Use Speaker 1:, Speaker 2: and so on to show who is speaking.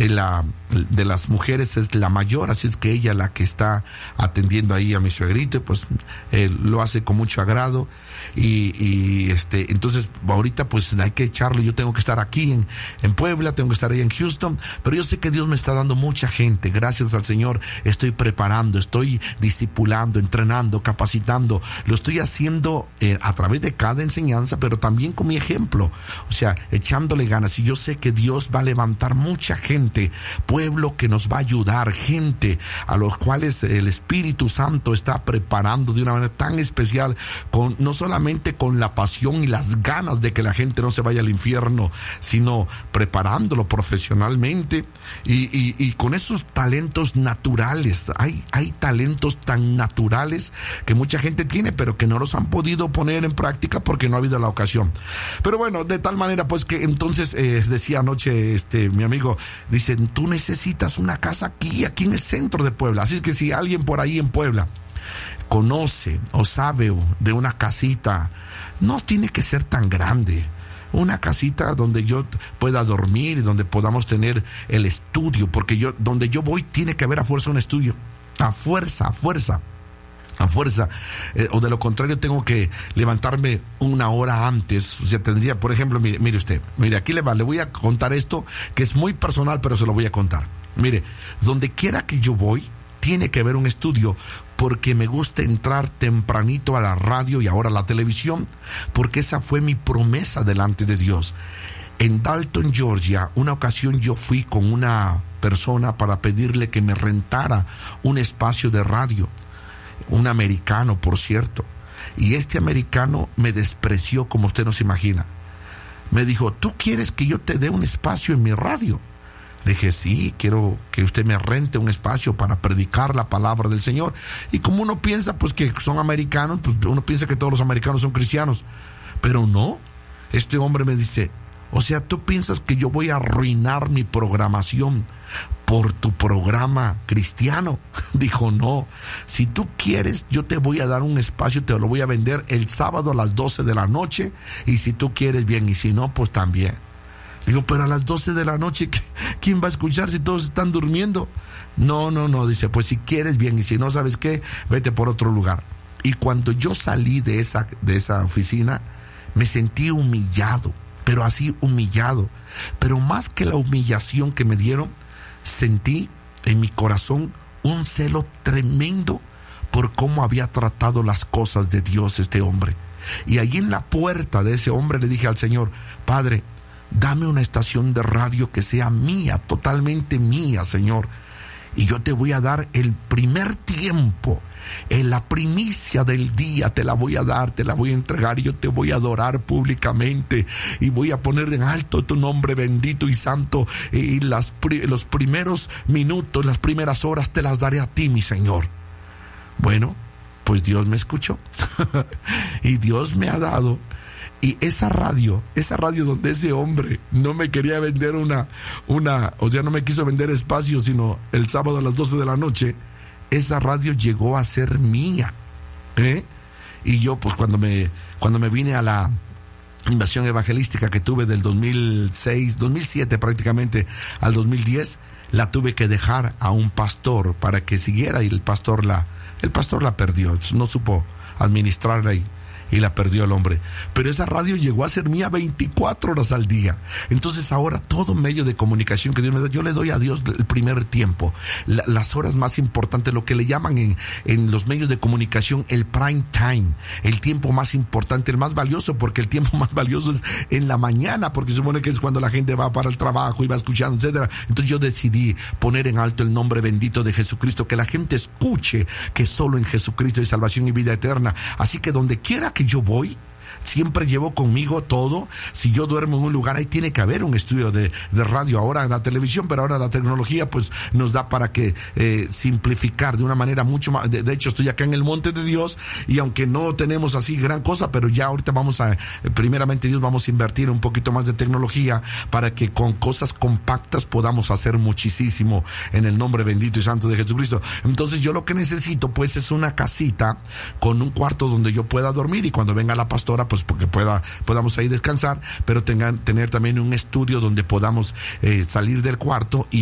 Speaker 1: de las mujeres es la mayor, así es que ella la que está atendiendo ahí a mi suegrito, pues lo hace con mucho agrado. Entonces ahorita pues hay que echarle. Yo tengo que estar aquí en Puebla, tengo que estar ahí en Houston, pero yo sé que Dios me está dando mucha gente. Gracias al Señor estoy preparando, estoy discipulando, entrenando, capacitando. Lo estoy haciendo a través de cada enseñanza, pero también con mi ejemplo, o sea, echándole ganas. Y yo sé que Dios va a levantar mucha gente, pueblo que nos va a ayudar, gente a los cuales el Espíritu Santo está preparando de una manera tan especial, no solamente con la pasión y las ganas de que la gente no se vaya al infierno, sino preparándolo profesionalmente y con esos talentos naturales. Hay talentos tan naturales que mucha gente tiene, pero que no los han podido poner en práctica porque no ha habido la ocasión. Pero bueno, de tal manera pues que entonces decía anoche mi amigo, dice, tú necesitas una casa aquí en el centro de Puebla. Así que si alguien por ahí en Puebla conoce o sabe de una casita, no tiene que ser tan grande, una casita donde yo pueda dormir y donde podamos tener el estudio, porque donde yo voy tiene que haber a fuerza un estudio, a fuerza, o de lo contrario tengo que levantarme una hora antes. O sea, tendría, por ejemplo, mire usted, aquí le voy a contar esto que es muy personal, pero se lo voy a contar. Mire, donde quiera que yo voy tiene que haber un estudio, porque me gusta entrar tempranito a la radio y ahora a la televisión, porque esa fue mi promesa delante de Dios. En Dalton, Georgia, una ocasión yo fui con una persona para pedirle que me rentara un espacio de radio, un americano, por cierto, y este americano me despreció como usted no se imagina. Me dijo, ¿tú quieres que yo te dé un espacio en mi radio? Le dije, sí, quiero que usted me rente un espacio para predicar la palabra del Señor. Y como uno piensa pues que son americanos, pues uno piensa que todos los americanos son cristianos, pero no. Este hombre me dice, o sea, ¿tú piensas que yo voy a arruinar mi programación por tu programa cristiano? Dijo, no, si tú quieres, yo te voy a dar un espacio, te lo voy a vender el sábado a las 12 de la noche, y si tú quieres, bien, y si no, pues también. Digo, pero a las 12 de la noche, ¿quién va a escuchar si todos están durmiendo? No, dice, pues si quieres, bien, y si no, ¿sabes qué? Vete por otro lugar. Y cuando yo salí de esa oficina, me sentí humillado, pero así humillado. Pero más que la humillación que me dieron, sentí en mi corazón un celo tremendo por cómo había tratado las cosas de Dios este hombre. Y allí en la puerta de ese hombre le dije al Señor, Padre, dame una estación de radio que sea mía, totalmente mía, Señor. Y yo te voy a dar el primer tiempo, en la primicia del día te la voy a dar, te la voy a entregar, y yo te voy a adorar públicamente y voy a poner en alto tu nombre bendito y santo, y los primeros minutos, las primeras horas te las daré a ti, mi Señor. Bueno, pues Dios me escuchó y Dios me ha dado. Y esa radio donde ese hombre no me quería vender o sea, no me quiso vender espacio, sino el sábado a las 12 de la noche, esa radio llegó a ser mía. Y yo, pues cuando me vine a la invasión evangelística que tuve del 2007 prácticamente al 2010, la tuve que dejar a un pastor para que siguiera, y el pastor la perdió, no supo administrarla y la perdió el hombre. Pero esa radio llegó a ser mía 24 horas al día. Entonces ahora todo medio de comunicación que Dios me da, yo le doy a Dios el primer tiempo, las horas más importantes, lo que le llaman en los medios de comunicación el prime time, el tiempo más importante, el más valioso, porque el tiempo más valioso es en la mañana, porque se supone que es cuando la gente va para el trabajo y va escuchando, etcétera. Entonces yo decidí poner en alto el nombre bendito de Jesucristo, que la gente escuche que solo en Jesucristo hay salvación y vida eterna. Así que donde quiera que yo voy, siempre llevo conmigo todo. Si yo duermo en un lugar, ahí tiene que haber un estudio de radio. Ahora en la televisión, pero ahora la tecnología pues nos da para que simplificar de una manera mucho más. De hecho, estoy acá en el Monte de Dios, y aunque no tenemos así gran cosa, pero ya ahorita primeramente Dios, vamos a invertir un poquito más de tecnología para que con cosas compactas podamos hacer muchísimo en el nombre bendito y santo de Jesucristo. Entonces yo lo que necesito pues es una casita con un cuarto donde yo pueda dormir, y cuando venga la pastora pues porque podamos ahí descansar, pero tener también un estudio donde podamos salir del cuarto y